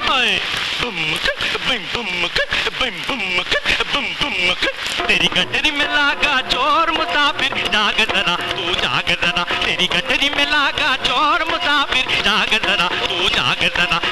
आए तेरी गठरी में लागा चोर मुसाफिर जाग जरा तू जाग जरा तेरी गठरी में लागा चोर मुसाफिर जाग जरा तू जाग जरा